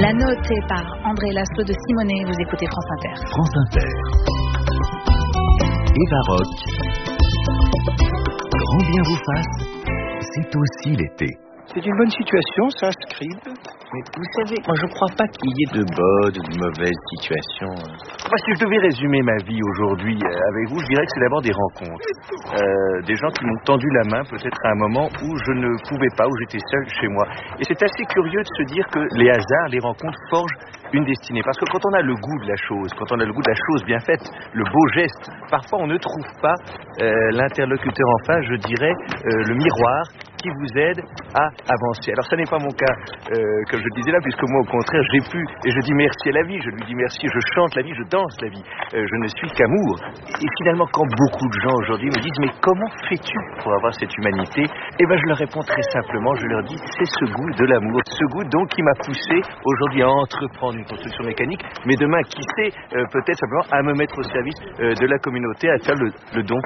La note est par André Laszlo de Simonet. Vous écoutez France Inter. France Inter. Eva Rock. Grand bien vous fasse, c'est aussi l'été. C'est une bonne situation, ça, Scribe. Mais vous savez, moi je crois pas qu'il y ait de bonnes ou de mauvaises situations. Moi, si je devais résumer ma vie aujourd'hui avec vous, je dirais que c'est d'abord des rencontres. Des gens qui m'ont tendu la main peut-être à un moment où je ne pouvais pas, où j'étais seul chez moi. Et c'est assez curieux de se dire que les hasards, les rencontres forgent une destinée. Parce que quand on a le goût de la chose, quand on a le goût de la chose bien faite, le beau geste, parfois on ne trouve pas l'interlocuteur en face, je dirais, le miroir qui vous aide à avancer. Alors ça n'est pas mon cas, comme je le disais là, puisque moi au contraire j'ai pu, et je dis merci à la vie, je lui dis merci, je chante la vie, je danse la vie, je ne suis qu'amour. Et finalement quand beaucoup de gens aujourd'hui me disent mais comment fais-tu pour avoir cette humanité, eh ben je leur réponds très simplement, je leur dis c'est ce goût de l'amour, ce goût donc qui m'a poussé aujourd'hui à entreprendre une construction mécanique, mais demain qui sait peut-être simplement à me mettre au service de la communauté, à faire le don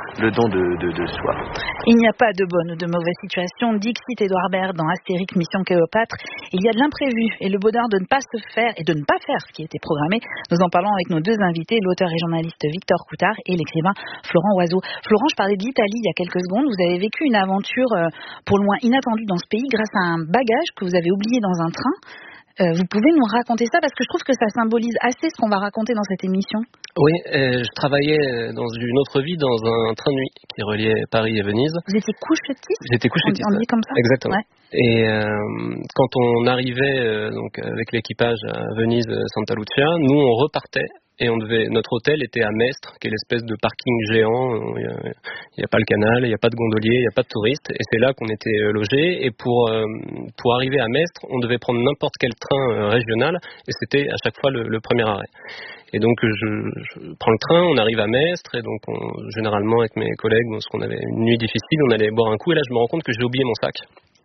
de soi. Il n'y a pas de bonne ou de mauvaise situation, Dixit Édouard Baird dans Astérix Mission Cléopâtre. Il y a de l'imprévu et le bonheur de ne pas se faire et de ne pas faire ce qui était programmé. Nous en parlons avec nos deux invités, l'auteur et journaliste Victor Coutard et l'écrivain Florent Oiseau. Florent, je parlais de l'Italie il y a quelques secondes. Vous avez vécu une aventure pour le moins inattendue dans ce pays grâce à un bagage que vous avez oublié dans un train. Vous pouvez nous raconter ça parce que je trouve que ça symbolise assez ce qu'on va raconter dans cette émission. Oui, je travaillais dans une autre vie dans un train de nuit qui reliait Paris et Venise. Vous étiez couchettiste ? J'étais couchettiste. On dit comme ça ? Exactement. Ouais. Et quand on arrivait donc avec l'équipage à Venise Santa Lucia, nous on repartait. Et notre hôtel était à Mestre, qui est l'espèce de parking géant. Il n'y a pas le canal, il n'y a pas de gondolier, il n'y a pas de touristes. Et c'est là qu'on était logés. Et pour arriver à Mestre, on devait prendre n'importe quel train régional. Et c'était à chaque fois le premier arrêt. Et donc je prends le train, on arrive à Mestre. Et donc généralement avec mes collègues, parce qu'on avait une nuit difficile, on allait boire un coup. Et là je me rends compte que j'ai oublié mon sac,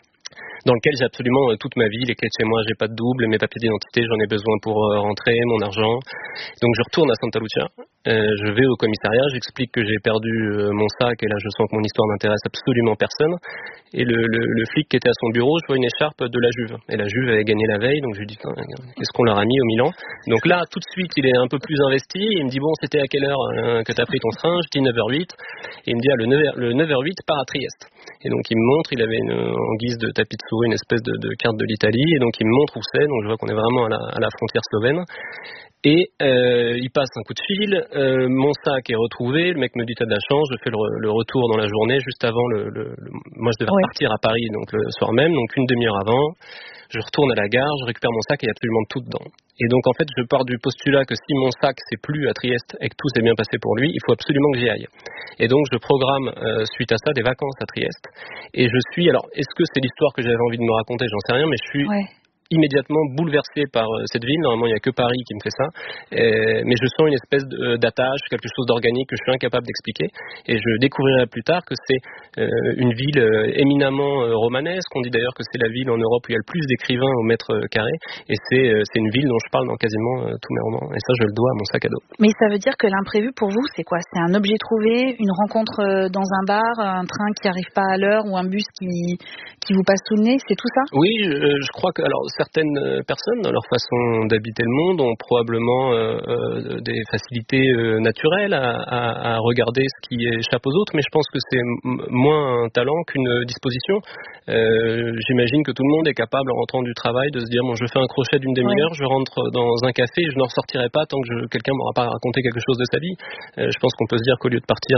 dans lequel j'ai absolument toute ma vie, les clés de chez moi, j'ai pas de double, mes papiers d'identité, j'en ai besoin pour rentrer, mon argent. Donc je retourne à Santa Lucia, je vais au commissariat, j'explique que j'ai perdu mon sac, et là je sens que mon histoire n'intéresse absolument personne. Et le flic qui était à son bureau, je vois une écharpe de la Juve. Et la Juve avait gagné la veille, donc je lui dis, qu'est-ce qu'on leur a mis au Milan ? Donc là, tout de suite, il est un peu plus investi, il me dit, bon, c'était à quelle heure que t'as pris ton train ? Je dis 9h08, et il me dit, le 9h08 part à Trieste. Et donc il me montre, il avait en guise de tapis de souris une espèce de carte de l'Italie, et donc il me montre où c'est, donc je vois qu'on est vraiment à la frontière slovène. Et il passe un coup de fil, mon sac est retrouvé, le mec me dit t'as de la chance, je fais le retour dans la journée, juste avant moi je devais repartir à Paris donc le soir même, donc une demi-heure avant, je retourne à la gare, je récupère mon sac et il y a absolument tout dedans. Et donc en fait je pars du postulat que si mon sac c'est plus à Trieste et que tout s'est bien passé pour lui, il faut absolument que j'y aille. Et donc je programme suite à ça des vacances à Trieste. Et je suis, alors est-ce que c'est l'histoire que j'avais envie de me raconter, j'en sais rien, mais je suis immédiatement bouleversé par cette ville. Normalement, il n'y a que Paris qui me fait ça. Mais je sens une espèce d'attache, quelque chose d'organique que je suis incapable d'expliquer. Et je découvrirai plus tard que c'est une ville éminemment romanesque. On dit d'ailleurs que c'est la ville en Europe où il y a le plus d'écrivains au mètre carré. Et c'est une ville dont je parle dans quasiment tous mes romans. Et ça, je le dois à mon sac à dos. Mais ça veut dire que l'imprévu, pour vous, c'est quoi ? C'est un objet trouvé, une rencontre dans un bar, un train qui n'arrive pas à l'heure ou un bus qui vous passe sous le nez, c'est tout ça ? Oui, je crois que certaines personnes, dans leur façon d'habiter le monde, ont probablement des facilités naturelles à regarder ce qui échappe aux autres, mais je pense que c'est moins un talent qu'une disposition. J'imagine que tout le monde est capable, en rentrant du travail, de se dire bon, je fais un crochet d'une demi-heure, je rentre dans un café, je n'en ressortirai pas tant que quelqu'un m'aura pas raconté quelque chose de sa vie. Je pense qu'on peut se dire qu'au lieu de partir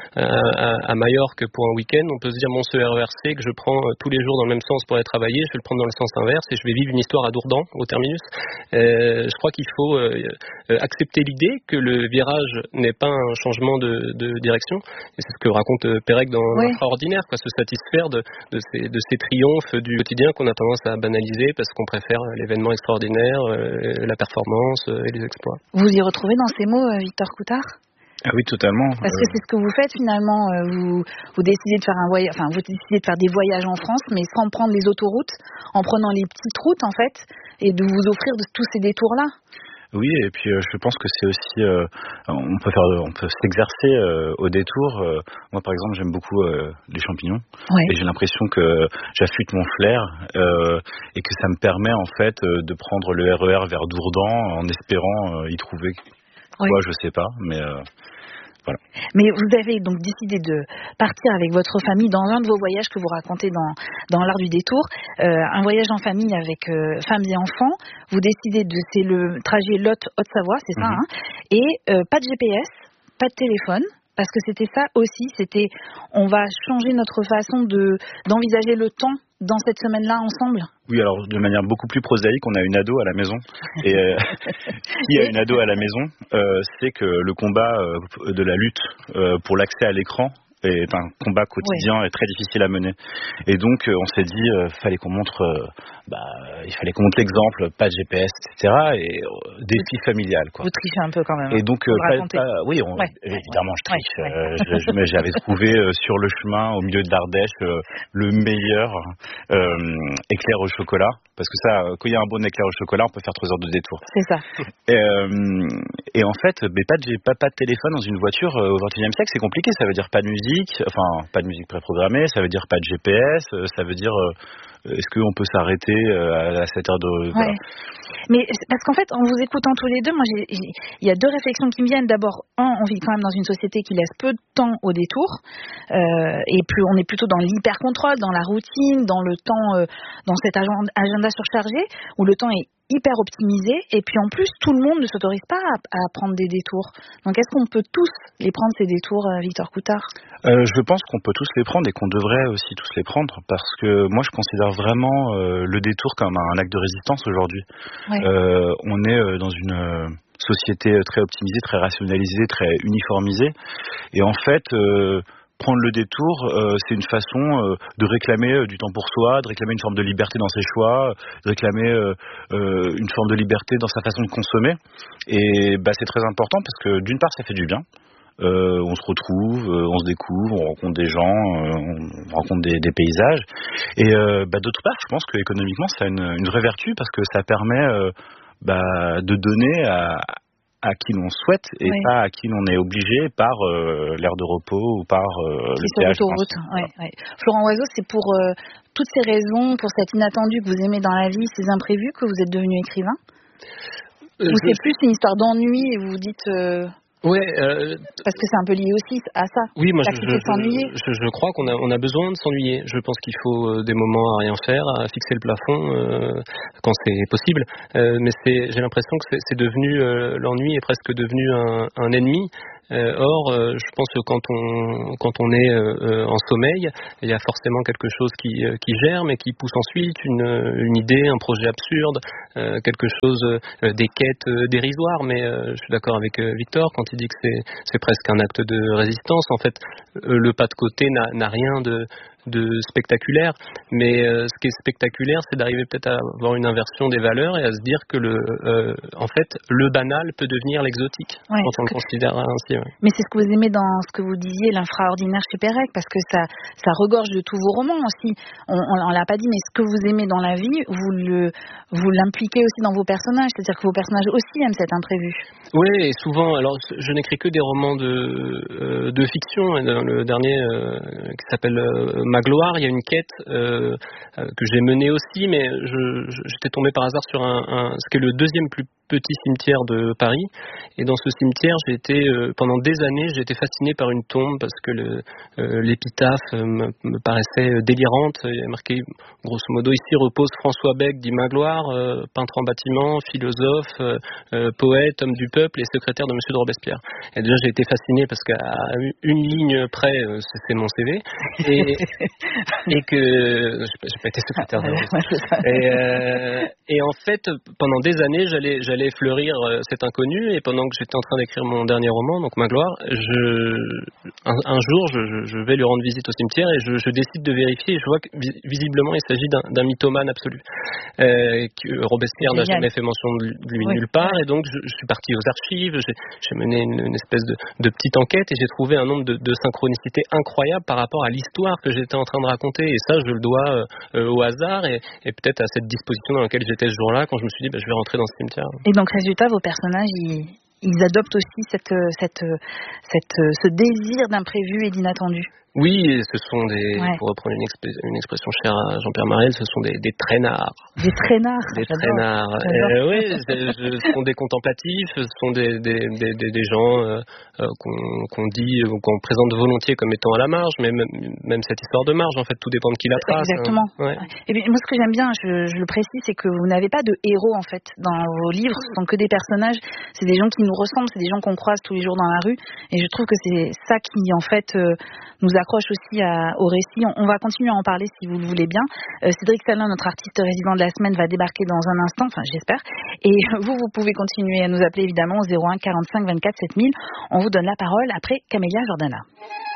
à Majorque pour un week-end, on peut se dire mon ce RERC que je prends tous les jours dans le même sens pour aller travailler, je vais le prendre dans le sens inverse et je vais vivre une histoire à Dourdan, au terminus. Je crois qu'il faut accepter l'idée que le virage n'est pas un changement de direction. Et c'est ce que raconte Pérec dans Extraordinaire, se satisfaire de ces triomphes du quotidien qu'on a tendance à banaliser parce qu'on préfère l'événement extraordinaire, la performance et les exploits. Vous y retrouvez dans ces mots, Victor Coutard ? Ah oui, totalement. Parce que c'est ce que vous faites finalement. Vous décidez de faire vous décidez de faire des voyages en France, mais sans prendre les autoroutes, en prenant les petites routes en fait, et de vous offrir de tous ces détours-là. Oui, et puis je pense que c'est aussi on peut s'exercer au détour. Moi par exemple, j'aime beaucoup les champignons et j'ai l'impression que j'affûte mon flair et que ça me permet en fait de prendre le RER vers Dourdan en espérant y trouver quoi, je sais pas, mais voilà. Mais vous avez donc décidé de partir avec votre famille dans un de vos voyages que vous racontez dans l'art du détour, un voyage en famille avec femmes et enfants. Vous décidez c'est le trajet Lot-Haute-Savoie, c'est ça, hein, et pas de GPS, pas de téléphone. Parce que c'était ça aussi, on va changer notre façon d'envisager le temps dans cette semaine-là ensemble. Oui, alors de manière beaucoup plus prosaïque, on a une ado à la maison. Et qui a une ado à la maison, c'est que le combat de la lutte pour l'accès à l'écran est un combat quotidien et très difficile à mener. Et donc on s'est dit fallait qu'on montre il fallait qu'on montre l'exemple, pas de GPS, etc. et défi familial, quoi. Vous trichez un peu quand même. Et donc évidemment je triche. J'avais trouvé sur le chemin au milieu de l'Ardèche le meilleur éclair au chocolat, parce que ça, quand il y a un bon éclair au chocolat, on peut faire 3 heures de détour. C'est ça. Et en fait, pas de téléphone dans une voiture au XXIe siècle, c'est compliqué. Ça veut dire pas de musique, enfin pas de musique préprogrammée, ça veut dire pas de GPS, ça veut dire est-ce qu'on peut s'arrêter à cette heure de... Voilà. Mais parce qu'en fait, en vous écoutant tous les deux, moi, il y a 2 réflexions qui me viennent. D'abord, on vit quand même dans une société qui laisse peu de temps au détour, et plus on est plutôt dans l'hyper-contrôle, dans la routine, dans le temps, dans cet agenda surchargé, où le temps est hyper optimisé, et puis en plus, tout le monde ne s'autorise pas à prendre des détours. Donc, est-ce qu'on peut tous les prendre, ces détours, Victor Coutard ? Je pense qu'on peut tous les prendre et qu'on devrait aussi tous les prendre, parce que moi, je considère vraiment le détour comme un acte de résistance aujourd'hui. On est dans une société très optimisée, très rationalisée, très uniformisée, et en fait... prendre le détour, c'est une façon de réclamer du temps pour soi, de réclamer une forme de liberté dans ses choix, de réclamer une forme de liberté dans sa façon de consommer. Et c'est très important parce que d'une part, ça fait du bien. On se retrouve, on se découvre, on rencontre des gens, on rencontre des paysages. Et d'autre part, je pense qu'économiquement, ça a une vraie vertu parce que ça permet de donner à qui l'on souhaite et pas à qui l'on est obligé par l'aire de repos ou par le péage. Florent Oiseau, c'est pour toutes ces raisons, pour cet inattendu que vous aimez dans la vie, ces imprévus, que vous êtes devenu écrivain ou c'est plus une histoire d'ennui et vous vous dites... parce que c'est un peu lié aussi à ça. Oui, moi je crois qu'on a besoin de s'ennuyer. Je pense qu'il faut des moments à rien faire, à fixer le plafond quand c'est possible. Mais j'ai l'impression que c'est devenu l'ennui est presque devenu un ennemi. Or, je pense que quand on est en sommeil, il y a forcément quelque chose qui germe et qui pousse ensuite une idée, un projet absurde, quelque chose, des quêtes dérisoires. Mais je suis d'accord avec Victor quand il dit que c'est presque un acte de résistance. En fait, le pas de côté n'a rien de spectaculaire, mais ce qui est spectaculaire, c'est d'arriver peut-être à avoir une inversion des valeurs et à se dire que en fait, le banal peut devenir l'exotique quand on le considère ainsi. Mais c'est ce que vous aimez dans ce que vous disiez, l'infraordinaire chez Pérec, parce que ça regorge de tous vos romans aussi. On l'a pas dit, mais ce que vous aimez dans la vie, vous l'impliquez aussi dans vos personnages, c'est-à-dire que vos personnages aussi aiment cet imprévu. Oui, et souvent, alors je n'écris que des romans de fiction. Dans le dernier qui s'appelle Magloire, il y a une quête que j'ai menée aussi, mais j'étais tombé par hasard sur ce qui est le 2e plus petit cimetière de Paris, et dans ce cimetière pendant des années j'ai été fasciné par une tombe parce que l'épitaphe me paraissait délirante. Il y a marqué grosso modo: ici repose François Bec dit Magloire, peintre en bâtiment, philosophe, poète, homme du peuple et secrétaire de Monsieur de Robespierre. Et déjà j'ai été fasciné parce qu'à une ligne près c'est mon CV et que j'ai pas été secrétaire de Robespierre. Et en fait pendant des années j'allais fleurir cet inconnu, et pendant que j'étais en train d'écrire mon dernier roman, donc Magloire, un jour je vais lui rendre visite au cimetière et je décide de vérifier, et je vois que visiblement il s'agit d'un mythomane absolu, que Robespierre n'a jamais fait mention de lui nulle part, et donc je suis parti aux archives, j'ai mené une espèce de petite enquête, et j'ai trouvé un nombre de synchronicités incroyables par rapport à l'histoire que j'étais en train de raconter, et ça je le dois au hasard et peut-être à cette disposition dans laquelle j'étais ce jour-là quand je me suis dit je vais rentrer dans ce cimetière. Et donc, résultat, vos personnages, ils adoptent aussi ce désir d'imprévu et d'inattendu. Oui, et ce sont pour reprendre une expression chère à Jean-Pierre Mariel, ce sont des traînards. Des traînards. Des traînards. Oui, ce sont des contemplatifs, ce sont des gens qu'on présente volontiers comme étant à la marge, mais même cette histoire de marge, en fait, tout dépend de qui la trace. Exactement. Ouais. Et bien, moi, ce que j'aime bien, je le précise, c'est que vous n'avez pas de héros, en fait, dans vos livres. Ce sont que des personnages. C'est des gens qui nous ressemblent, c'est des gens qu'on croise tous les jours dans la rue. Et je trouve que c'est ça qui, en fait, nous accroche aussi au récit. On va continuer à en parler si vous le voulez bien. Cédric Salin, notre artiste résident de la semaine, va débarquer dans un instant, enfin j'espère. Et vous pouvez continuer à nous appeler évidemment au 01 45 24 7000. On vous donne la parole après Camélia Jordana.